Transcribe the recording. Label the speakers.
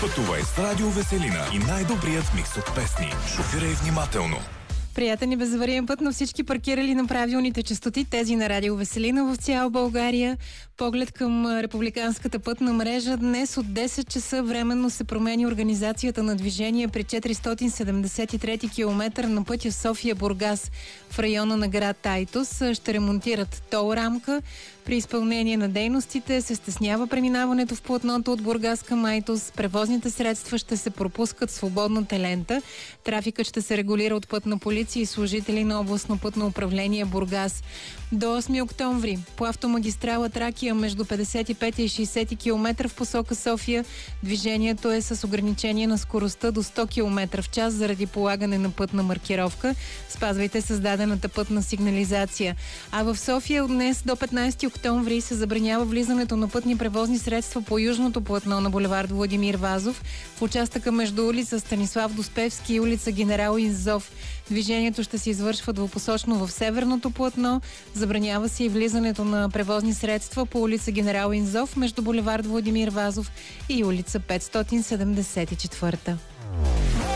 Speaker 1: Пътувай с Радио Веселина и най-добрият микс от песни. Шофирай внимателно.
Speaker 2: Приятен и безавариен път на всички паркирали на правилните честоти, тези на Радио Веселина в цяла България. Поглед към републиканската пътна мрежа. Днес от 10 часа временно се промени организацията на движение при 473 км на пътя София-Бургас в района на град Айтос. Ще ремонтират тол рамка. При изпълнение на дейностите се стеснява преминаването в платното от Бургас към Айтос. Превозните средства ще се пропускат свободната лента. Трафикът ще се регулира от пътна полиция и служители на областно пътно управление Бургас. До 8 октомври по автомагистрала Тракия между 55 и 60 км в посока София движението е с ограничение на скоростта до 100 км в час заради полагане на пътна маркировка. Спазвайте създадената пътна сигнализация. А в София от днес до 15 октомври се забранява влизането на пътни превозни средства по южното платно на булевард Владимир Вазов в участъка между улица Станислав Доспевски и улица Генерал Инзов. Движението ще се извършва двупосочно в северното платно. Забранява се и влизането на превозни средства по улица Генерал Инзов между булевард Владимир Вазов и улица 574.